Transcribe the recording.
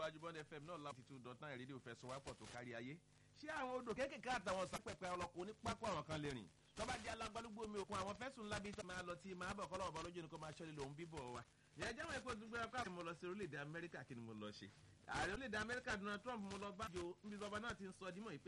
tẹ̀síwájú Bond FM náà láti 2.9 rédíò fẹsùn wápọ̀ tó kárí ayé ṣé àwọn odò kéékèèké àtàwọn sápẹ̀pẹ̀ ọlọ́kùn onípákó àwọn kan lè rìn tọ́ba di alágbálúgbó omi òkun àwọn fẹ́sùn ńlá bíi tó máa lọ tí máa bọ̀ kọ́lọ́wọ́ bọ́ lójú ni kó máa ṣọ́lé lòun bíbọ̀ wa yẹn jẹ́ wọn èkó tó gbéra káàkiri mo lọ sí orílẹ̀-èdè Amẹ́ríkà kí ni mo lọ ṣe ààrẹ orílẹ̀-èdè Amẹ́ríkà Donald Trump mo lọ bá jo níbi bàbá náà ti ń sọ dímọ̀